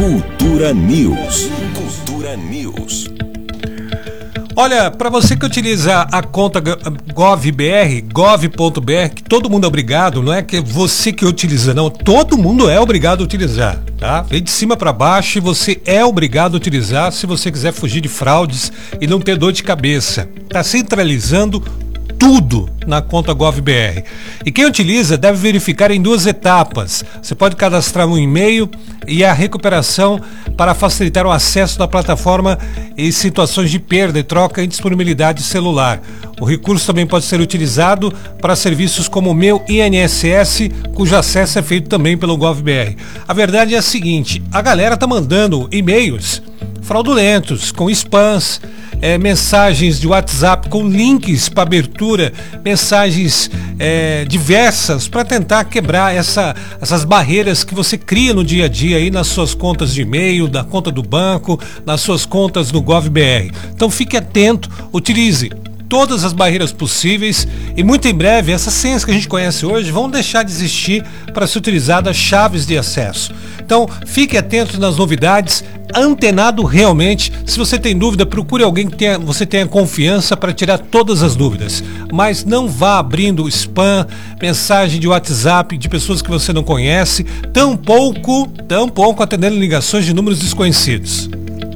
Cultura News. Cultura News. Olha, para você que utiliza a conta gov.br, que todo mundo é obrigado, não é que você que utiliza, não, todo mundo é obrigado a utilizar, tá? Vem de cima para baixo e você é obrigado a utilizar se você quiser fugir de fraudes e não ter dor de cabeça. Tá centralizando tudo na conta gov.br. E quem utiliza deve verificar em 2 etapas. Você pode cadastrar um e-mail e a recuperação para facilitar o acesso da plataforma em situações de perda e troca em disponibilidade celular. O recurso também pode ser utilizado para serviços como o Meu INSS, cujo acesso é feito também pelo gov.br. A verdade é a seguinte, a galera tá mandando e-mails fraudulentos, com spams, mensagens de WhatsApp com links para abertura, mensagens diversas para tentar quebrar essas barreiras que você cria no dia a dia aí nas suas contas de e-mail, na conta do banco, nas suas contas no gov.br. Então fique atento, utilize todas as barreiras possíveis e muito em breve essas senhas que a gente conhece hoje vão deixar de existir para ser utilizadas chaves de acesso. Então fique atento nas novidades, antenado realmente. Se você tem dúvida, procure alguém que você tenha confiança para tirar todas as dúvidas, mas não vá abrindo spam, mensagem de WhatsApp de pessoas que você não conhece, tampouco atendendo ligações de números desconhecidos.